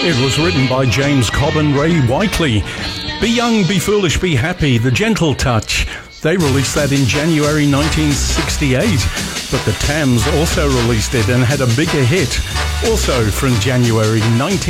It was written by James Cobb and Ray Whiteley. Be Young, Be Foolish, Be Happy, The Gentle Touch. They released that in January 1968, but the Thames also released it and had a bigger hit, also from January 1968.